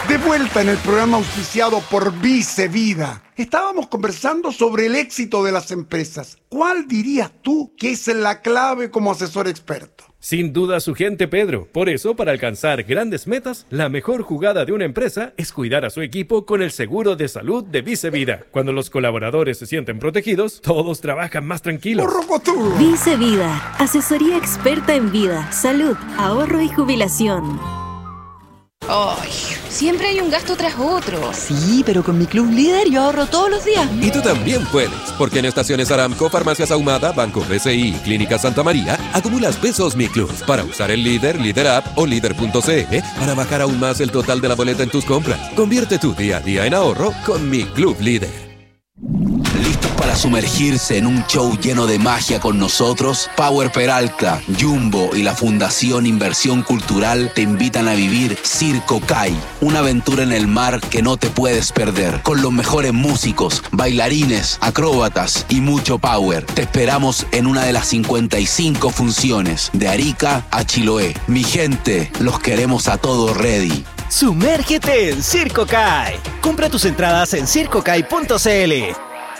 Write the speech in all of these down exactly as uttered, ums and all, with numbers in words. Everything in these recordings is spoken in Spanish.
De vuelta en el programa auspiciado por Vice Vida. Estábamos conversando sobre el éxito de las empresas. ¿Cuál dirías tú que es la clave como asesor experto? Sin duda su gente, Pedro. Por eso, para alcanzar grandes metas, la mejor jugada de una empresa es cuidar a su equipo con el seguro de salud de Vice Vida. Cuando los colaboradores se sienten protegidos, todos trabajan más tranquilos. Vice Vida, asesoría experta en vida, salud, ahorro y jubilación. Ay, siempre hay un gasto tras otro. Sí, pero con mi Club Líder yo ahorro todos los días. Y tú también puedes, porque en Estaciones Aramco, Farmacias Ahumada, Banco B C I y Clínica Santa María, acumulas pesos Mi Club para usar el Líder, Líder App o Líder punto c l para bajar aún más el total de la boleta en tus compras. Convierte tu día a día en ahorro con Mi Club Líder. ¿Listos para sumergirse en un show lleno de magia con nosotros? Power Peralta, Jumbo y la Fundación Inversión Cultural te invitan a vivir Circo Kai, una aventura en el mar que no te puedes perder, con los mejores músicos, bailarines, acróbatas y mucho power. Te esperamos en una de las cincuenta y cinco funciones, de Arica a Chiloé. Mi gente, los queremos a todos ready. ¡Sumérgete en Circo Kai! Compra tus entradas en circo kai punto c l.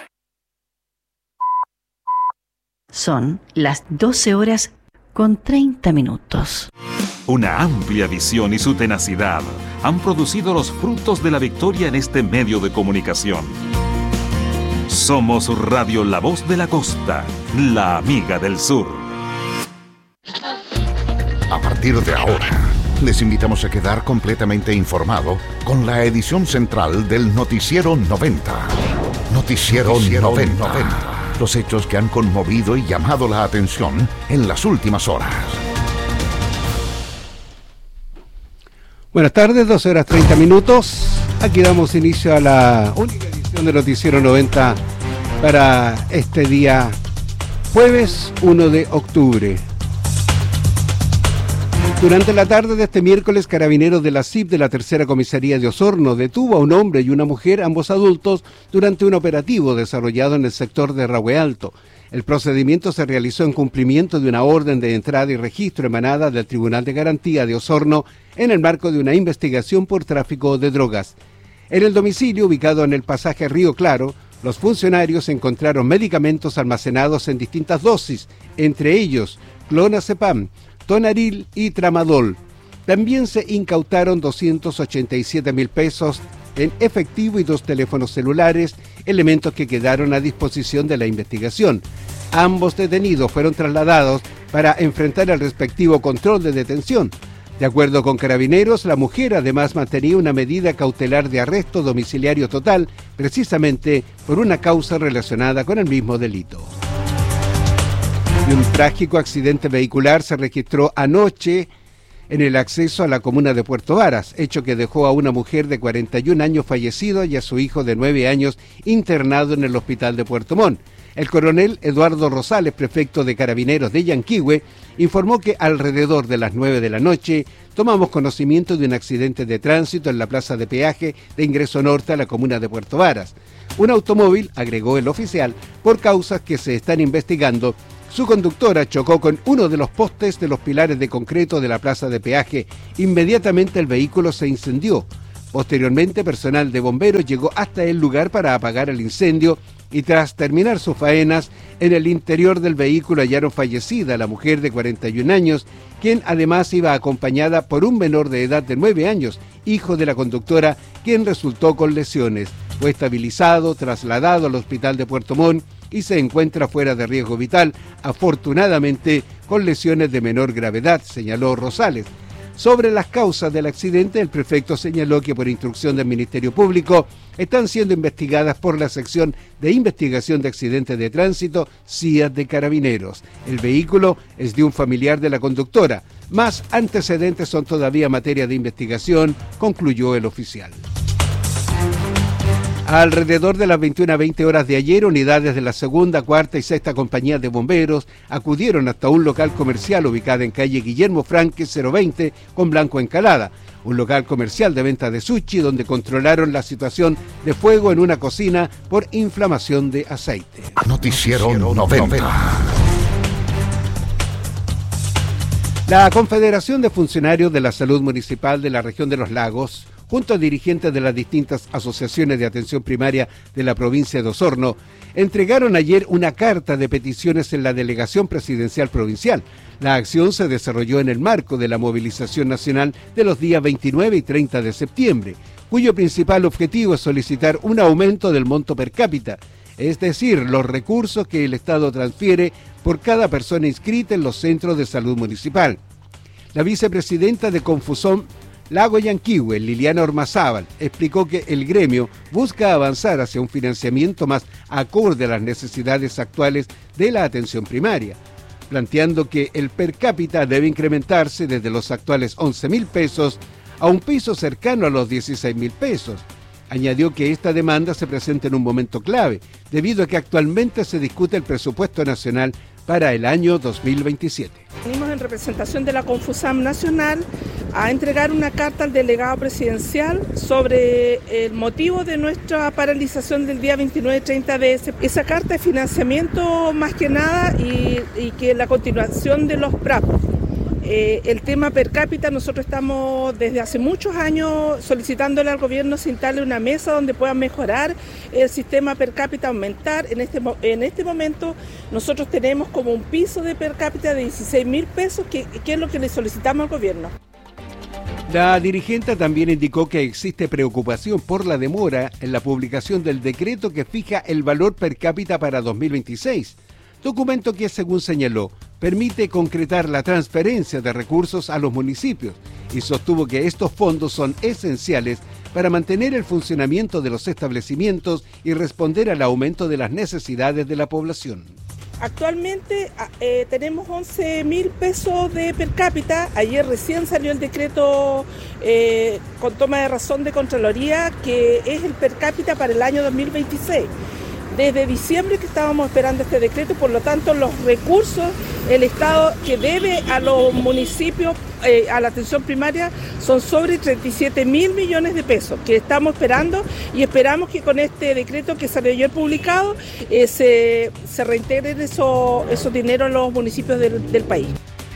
Son las doce horas con treinta minutos. Una amplia visión y su tenacidad han producido los frutos de la victoria en este medio de comunicación. Somos Radio La Voz de la Costa, la amiga del sur. A partir de ahora, les invitamos a quedar completamente informado con la edición central del Noticiero noventa. Noticiero, Noticiero noventa. noventa. Los hechos que han conmovido y llamado la atención en las últimas horas. Buenas tardes, doce horas treinta minutos. Aquí damos inicio a la única edición de Noticiero noventa para este día jueves uno de octubre. Durante la tarde de este miércoles, carabineros de la C I P de la Tercera Comisaría de Osorno detuvo a un hombre y una mujer, ambos adultos, durante un operativo desarrollado en el sector de Rahue Alto. El procedimiento se realizó en cumplimiento de una orden de entrada y registro emanada del Tribunal de Garantía de Osorno en el marco de una investigación por tráfico de drogas. En el domicilio, ubicado en el pasaje Río Claro, los funcionarios encontraron medicamentos almacenados en distintas dosis, entre ellos clonazepam, Tonaril y Tramadol. También se incautaron doscientos ochenta y siete mil pesos en efectivo y dos teléfonos celulares, elementos que quedaron a disposición de la investigación. Ambos detenidos fueron trasladados para enfrentar el respectivo control de detención. De acuerdo con Carabineros, la mujer además mantenía una medida cautelar de arresto domiciliario total, precisamente por una causa relacionada con el mismo delito. Y un trágico accidente vehicular se registró anoche en el acceso a la comuna de Puerto Varas, hecho que dejó a una mujer de cuarenta y un años fallecido y a su hijo de nueve años internado en el hospital de Puerto Montt. El coronel Eduardo Rosales, prefecto de Carabineros de Yanquihue, informó que alrededor de las nueve de la noche tomamos conocimiento de un accidente de tránsito en la plaza de peaje de ingreso norte a la comuna de Puerto Varas. Un automóvil, agregó el oficial, por causas que se están investigando, su conductora chocó con uno de los postes de los pilares de concreto de la plaza de peaje. Inmediatamente el vehículo se incendió. Posteriormente, personal de bomberos llegó hasta el lugar para apagar el incendio y tras terminar sus faenas, en el interior del vehículo hallaron fallecida la mujer de cuarenta y un años, quien además iba acompañada por un menor de edad de nueve años, hijo de la conductora, quien resultó con lesiones. Fue estabilizado, trasladado al hospital de Puerto Montt y se encuentra fuera de riesgo vital, afortunadamente con lesiones de menor gravedad, señaló Rosales. Sobre las causas del accidente, el prefecto señaló que por instrucción del Ministerio Público están siendo investigadas por la sección de investigación de accidentes de tránsito C I A de Carabineros. El vehículo es de un familiar de la conductora. Más antecedentes son todavía materia de investigación, concluyó el oficial. Alrededor de las veintiuna veinte horas de ayer, unidades de la segunda, cuarta y sexta compañía de bomberos acudieron hasta un local comercial ubicado en calle Guillermo Franque cero veinte con Blanco Encalada, un local comercial de venta de sushi donde controlaron la situación de fuego en una cocina por inflamación de aceite. Noticiero noventa. La Confederación de Funcionarios de la Salud Municipal de la Región de los Lagos, junto a dirigentes de las distintas asociaciones de atención primaria de la provincia de Osorno, entregaron ayer una carta de peticiones en la Delegación Presidencial Provincial. La acción se desarrolló en el marco de la movilización nacional de los días veintinueve y treinta de septiembre, cuyo principal objetivo es solicitar un aumento del monto per cápita, es decir, los recursos que el Estado transfiere por cada persona inscrita en los centros de salud municipal. La vicepresidenta de Confusón Lago Yanquihue, Liliana Ormazábal, explicó que el gremio busca avanzar hacia un financiamiento más acorde a las necesidades actuales de la atención primaria, planteando que el per cápita debe incrementarse desde los actuales once mil pesos a un piso cercano a los dieciséis mil pesos. Añadió que esta demanda se presenta en un momento clave, debido a que actualmente se discute el presupuesto nacional para el año dos mil veintisiete. Venimos en representación de la Confusam Nacional a entregar una carta al delegado presidencial sobre el motivo de nuestra paralización del día veintinueve y treinta de septiembre. Esa carta de financiamiento más que nada y, y que la continuación de los P R A P. Eh, el tema per cápita, nosotros estamos desde hace muchos años solicitándole al gobierno se instale una mesa donde puedan mejorar el sistema per cápita, aumentar. En este, en este momento nosotros tenemos como un piso de per cápita de dieciséis mil pesos, que, que es lo que le solicitamos al gobierno. La dirigente también indicó que existe preocupación por la demora en la publicación del decreto que fija el valor per cápita para dos mil veintiséis, documento que, según señaló, permite concretar la transferencia de recursos a los municipios, y sostuvo que estos fondos son esenciales para mantener el funcionamiento de los establecimientos y responder al aumento de las necesidades de la población. Actualmente eh, tenemos once mil pesos de per cápita. Ayer recién salió el decreto eh, con toma de razón de Contraloría, que es el per cápita para el año dos mil veintiséis. Desde diciembre que estábamos esperando este decreto, por lo tanto los recursos, el Estado que debe a los municipios, eh, a la atención primaria, son sobre treinta y siete mil millones de pesos que estamos esperando, y esperamos que con este decreto que salió ayer publicado eh, se, se reintegren esos, esos dineros a los municipios del, del país.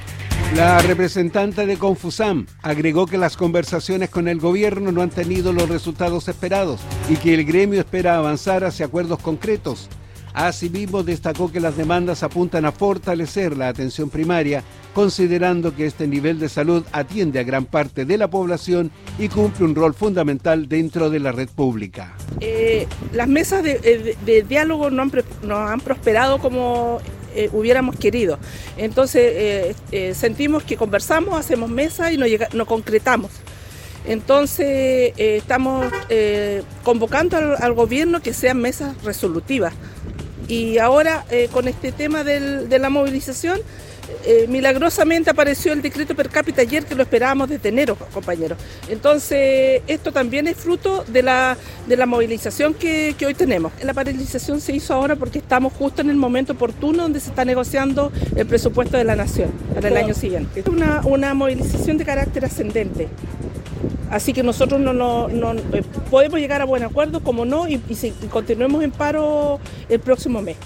La representante de Confusam agregó que las conversaciones con el gobierno no han tenido los resultados esperados y que el gremio espera avanzar hacia acuerdos concretos. Asimismo, destacó que las demandas apuntan a fortalecer la atención primaria, considerando que este nivel de salud atiende a gran parte de la población y cumple un rol fundamental dentro de la red pública. Eh, las mesas de, de, de diálogo no han, no han prosperado como Eh, hubiéramos querido. Entonces eh, eh, sentimos que conversamos, hacemos mesa y no, llega, no concretamos. Entonces eh, estamos eh, convocando al, al gobierno que sean mesas resolutivas. Y ahora eh, con este tema del, de la movilización, eh, milagrosamente apareció el decreto per cápita ayer, que lo esperábamos desde enero, compañeros. Entonces esto también es fruto de la, de la movilización que, que hoy tenemos. La paralización se hizo ahora porque estamos justo en el momento oportuno donde se está negociando el presupuesto de la Nación para el año siguiente. Es una, una movilización de carácter ascendente. Así que nosotros no, no, no eh, podemos llegar a buen acuerdo, como no, y, y, si, y continuemos en paro el próximo mes.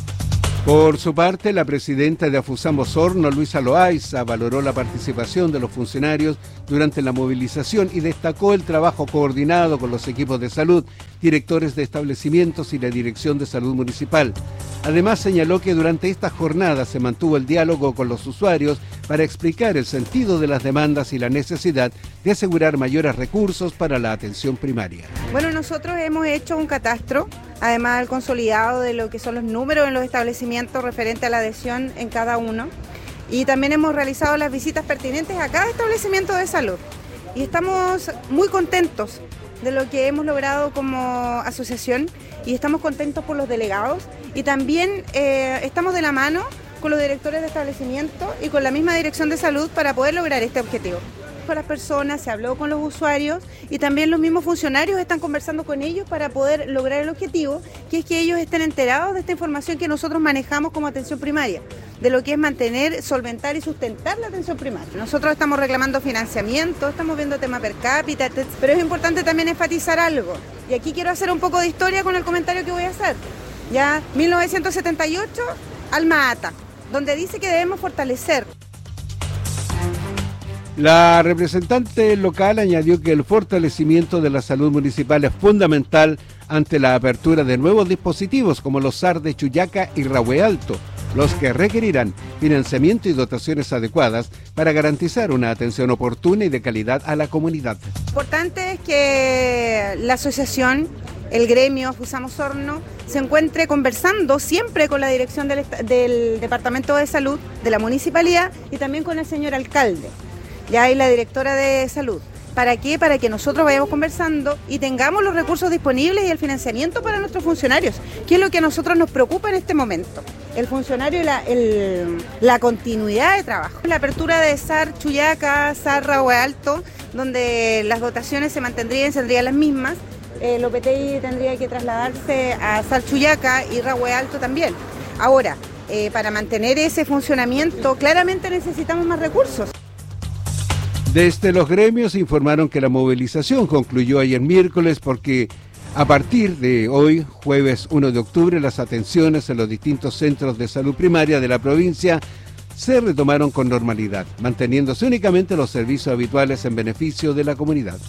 Por su parte, la presidenta de Afusam Osorno, Luisa Loaiza, valoró la participación de los funcionarios durante la movilización y destacó el trabajo coordinado con los equipos de salud, directores de establecimientos y la Dirección de Salud Municipal. Además, señaló que durante esta jornada se mantuvo el diálogo con los usuarios para explicar el sentido de las demandas y la necesidad de asegurar mayores recursos para la atención primaria. Bueno, nosotros hemos hecho un catastro, además del consolidado de lo que son los números en los establecimientos referente a la adhesión en cada uno, y también hemos realizado las visitas pertinentes a cada establecimiento de salud. Y estamos muy contentos de lo que hemos logrado como asociación, y estamos contentos por los delegados, y también eh, estamos de la mano con los directores de establecimiento y con la misma Dirección de Salud para poder lograr este objetivo. Con las personas, se habló con los usuarios, y también los mismos funcionarios están conversando con ellos para poder lograr el objetivo, que es que ellos estén enterados de esta información que nosotros manejamos como atención primaria, de lo que es mantener, solventar y sustentar la atención primaria. Nosotros estamos reclamando financiamiento, estamos viendo tema per cápita, pero es importante también enfatizar algo, y aquí quiero hacer un poco de historia con el comentario que voy a hacer. Ya, mil novecientos setenta y ocho, Alma Ata, donde dice que debemos fortalecer. La representante local añadió que el fortalecimiento de la salud municipal es fundamental ante la apertura de nuevos dispositivos como los S A R de Chuyaca y Rahue Alto, los que requerirán financiamiento y dotaciones adecuadas para garantizar una atención oportuna y de calidad a la comunidad. Lo importante es que la asociación, el gremio Fusan Osorno, se encuentre conversando siempre con la dirección del, del Departamento de Salud de la Municipalidad y también con el señor alcalde, ya hay la directora de Salud. ¿Para qué? Para que nosotros vayamos conversando y tengamos los recursos disponibles y el financiamiento para nuestros funcionarios, que es lo que a nosotros nos preocupa en este momento. El funcionario y la, el, la continuidad de trabajo. La apertura de S A R Chuyaca, S A R Rahue Alto, donde las dotaciones se mantendrían, serían las mismas. El O P T I tendría que trasladarse a S A R Chuyaca y Rahue Alto también. Ahora, eh, para mantener ese funcionamiento, claramente necesitamos más recursos. Desde los gremios informaron que la movilización concluyó ayer miércoles porque a partir de hoy, jueves uno de octubre, las atenciones en los distintos centros de salud primaria de la provincia se retomaron con normalidad, manteniéndose únicamente los servicios habituales en beneficio de la comunidad.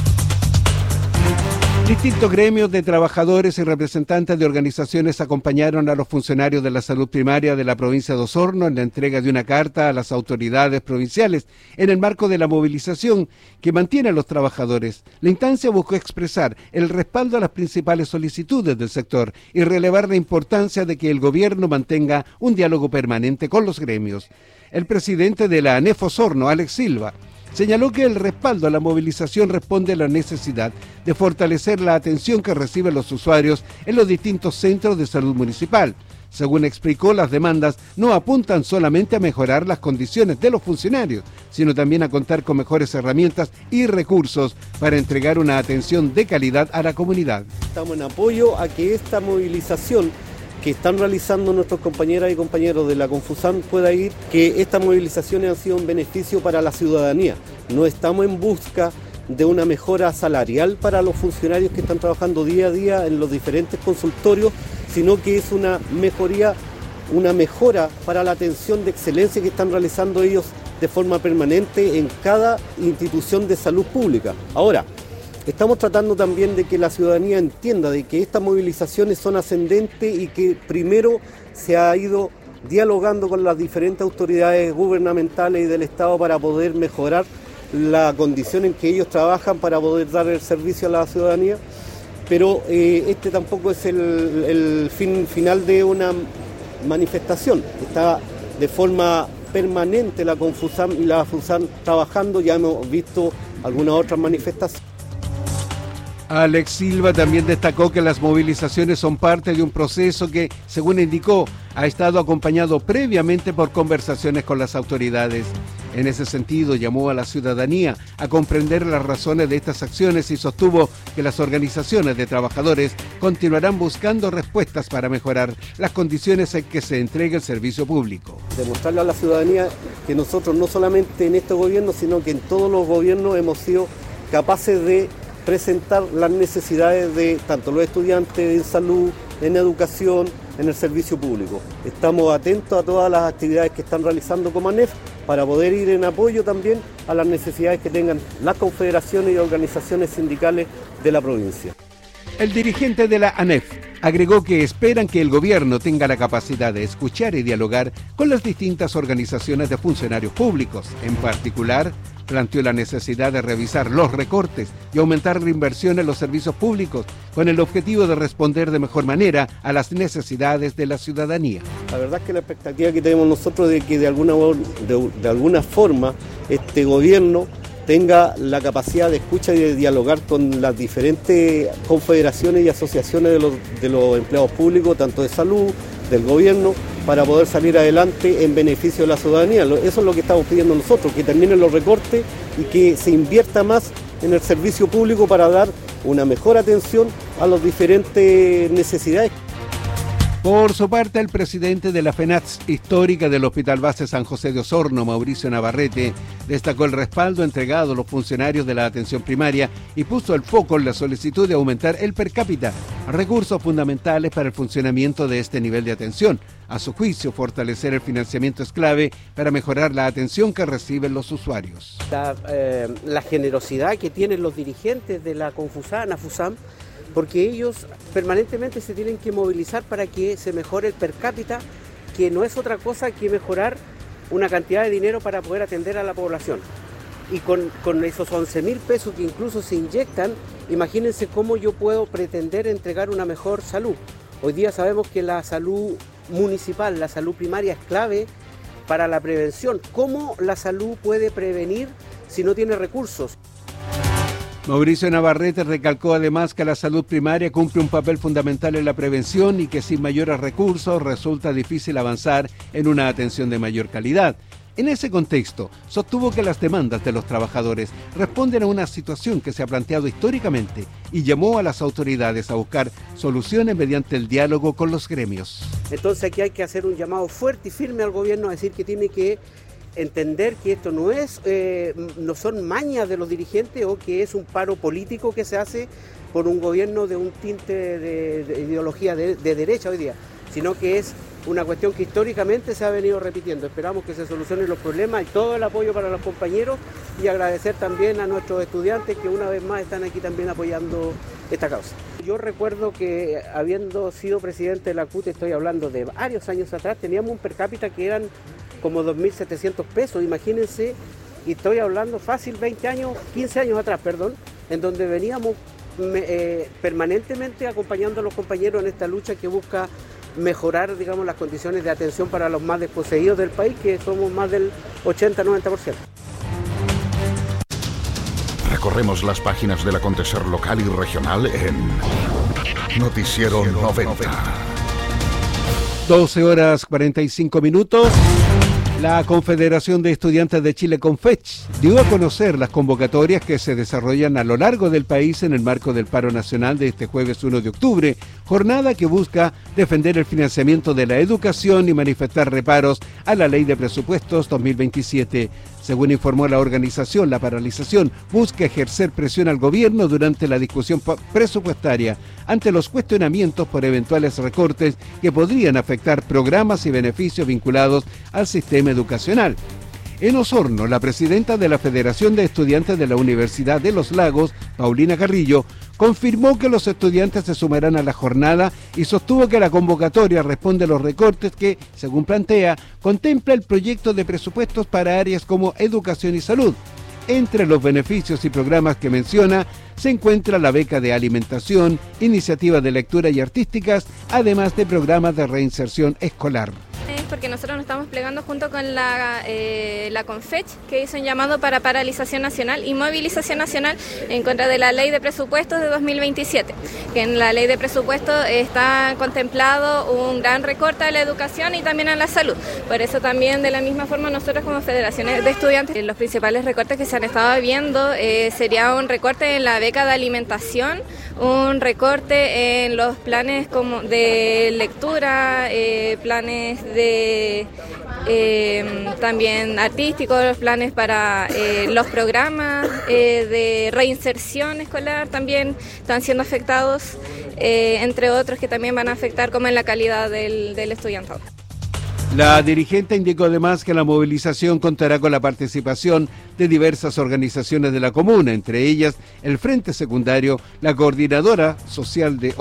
Distintos gremios de trabajadores y representantes de organizaciones acompañaron a los funcionarios de la salud primaria de la provincia de Osorno en la entrega de una carta a las autoridades provinciales en el marco de la movilización que mantiene a los trabajadores. La instancia buscó expresar el respaldo a las principales solicitudes del sector y relevar la importancia de que el gobierno mantenga un diálogo permanente con los gremios. El presidente de la ANEF Osorno, Alex Silva, señaló que el respaldo a la movilización responde a la necesidad de fortalecer la atención que reciben los usuarios en los distintos centros de salud municipal. Según explicó, las demandas no apuntan solamente a mejorar las condiciones de los funcionarios, sino también a contar con mejores herramientas y recursos para entregar una atención de calidad a la comunidad. Estamos en apoyo a que esta movilización que están realizando nuestros compañeras y compañeros de la Confusan pueda ir, que estas movilizaciones han sido un beneficio para la ciudadanía. No estamos en busca de una mejora salarial para los funcionarios que están trabajando día a día en los diferentes consultorios, sino que es una mejoría, una mejora para la atención de excelencia que están realizando ellos de forma permanente en cada institución de salud pública. Ahora, estamos tratando también de que la ciudadanía entienda de que estas movilizaciones son ascendentes y que primero se ha ido dialogando con las diferentes autoridades gubernamentales y del Estado para poder mejorar la condición en que ellos trabajan para poder dar el servicio a la ciudadanía, pero eh, este tampoco es el, el fin final de una manifestación. Está de forma permanente la Confusan y la Fusan trabajando, ya hemos visto algunas otras manifestaciones. Alex Silva también destacó que las movilizaciones son parte de un proceso que, según indicó, ha estado acompañado previamente por conversaciones con las autoridades. En ese sentido, llamó a la ciudadanía a comprender las razones de estas acciones y sostuvo que las organizaciones de trabajadores continuarán buscando respuestas para mejorar las condiciones en que se entregue el servicio público. Demostrarle a la ciudadanía que nosotros no solamente en este gobierno, sino que en todos los gobiernos hemos sido capaces de presentar las necesidades de tanto los estudiantes en salud, en educación, en el servicio público. Estamos atentos a todas las actividades que están realizando como ANEF para poder ir en apoyo también a las necesidades que tengan las confederaciones y organizaciones sindicales de la provincia. El dirigente de la ANEF agregó que esperan que el gobierno tenga la capacidad de escuchar y dialogar con las distintas organizaciones de funcionarios públicos. En particular, planteó la necesidad de revisar los recortes y aumentar la inversión en los servicios públicos con el objetivo de responder de mejor manera a las necesidades de la ciudadanía. La verdad es que la expectativa que tenemos nosotros de que de alguna, de, de alguna forma este gobierno tenga la capacidad de escucha y de dialogar con las diferentes confederaciones y asociaciones de los, de los empleados públicos, tanto de salud, del gobierno, para poder salir adelante en beneficio de la ciudadanía. Eso es lo que estamos pidiendo nosotros, que terminen los recortes y que se invierta más en el servicio público para dar una mejor atención a las diferentes necesidades. Por su parte, el presidente de la FENATS histórica del Hospital Base San José de Osorno, Mauricio Navarrete, destacó el respaldo entregado a los funcionarios de la atención primaria y puso el foco en la solicitud de aumentar el per cápita, recursos fundamentales para el funcionamiento de este nivel de atención. A su juicio, fortalecer el financiamiento es clave para mejorar la atención que reciben los usuarios. La, eh, la generosidad que tienen los dirigentes de la Confusam, AFUSAM, porque ellos permanentemente se tienen que movilizar para que se mejore el per cápita, que no es otra cosa que mejorar una cantidad de dinero para poder atender a la población. Y con, con esos once mil pesos que incluso se inyectan, imagínense cómo yo puedo pretender entregar una mejor salud. Hoy día sabemos que la salud municipal, la salud primaria es clave para la prevención. ¿Cómo la salud puede prevenir si no tiene recursos? Mauricio Navarrete recalcó además que la salud primaria cumple un papel fundamental en la prevención y que sin mayores recursos resulta difícil avanzar en una atención de mayor calidad. En ese contexto, sostuvo que las demandas de los trabajadores responden a una situación que se ha planteado históricamente y llamó a las autoridades a buscar soluciones mediante el diálogo con los gremios. Entonces aquí hay que hacer un llamado fuerte y firme al gobierno a decir que tiene que entender que esto no es, eh, no son mañas de los dirigentes o que es un paro político que se hace por un gobierno de un tinte de, de ideología de, de derecha hoy día, sino que es una cuestión que históricamente se ha venido repitiendo. Esperamos que se solucionen los problemas y todo el apoyo para los compañeros y agradecer también a nuestros estudiantes que una vez más están aquí también apoyando esta causa. Yo recuerdo que habiendo sido presidente de la C U T, estoy hablando de varios años atrás, teníamos un per cápita que eran como dos mil setecientos pesos, imagínense, y estoy hablando fácil veinte años, quince años atrás, perdón, en donde veníamos eh, permanentemente acompañando a los compañeros en esta lucha que busca mejorar, digamos, las condiciones de atención para los más desposeídos del país, que somos más del ochenta a noventa por ciento. Recorremos las páginas del acontecer local y regional en Noticiero noventa. doce horas cuarenta y cinco minutos. La Confederación de Estudiantes de Chile, CONFECH, dio a conocer las convocatorias que se desarrollan a lo largo del país en el marco del paro nacional de este jueves primero de octubre, jornada que busca defender el financiamiento de la educación y manifestar reparos a la Ley de Presupuestos dos mil veintisiete. Según informó la organización, la paralización busca ejercer presión al gobierno durante la discusión presupuestaria ante los cuestionamientos por eventuales recortes que podrían afectar programas y beneficios vinculados al sistema educacional. En Osorno, la presidenta de la Federación de Estudiantes de la Universidad de Los Lagos, Paulina Carrillo, confirmó que los estudiantes se sumarán a la jornada y sostuvo que la convocatoria responde a los recortes que, según plantea, contempla el proyecto de presupuestos para áreas como educación y salud. Entre los beneficios y programas que menciona se encuentra la beca de alimentación, iniciativas de lectura y artísticas, además de programas de reinserción escolar. Porque nosotros nos estamos plegando junto con la, eh, la CONFECH, que hizo un llamado para paralización nacional y movilización nacional en contra de la Ley de Presupuestos de dos mil veintisiete, que en la Ley de Presupuestos está contemplado un gran recorte a la educación y también a la salud. Por eso también, de la misma forma, nosotros como federaciones de estudiantes, los principales recortes que se han estado viendo eh, sería un recorte en la beca de alimentación, un recorte en los planes como de lectura, eh, planes de Eh, también artísticos, los planes para eh, los programas eh, de reinserción escolar también están siendo afectados, eh, entre otros que también van a afectar como en la calidad del, del estudiantado. La dirigente indicó además que la movilización contará con la participación de diversas organizaciones de la comuna, entre ellas el Frente Secundario, la Coordinadora Social de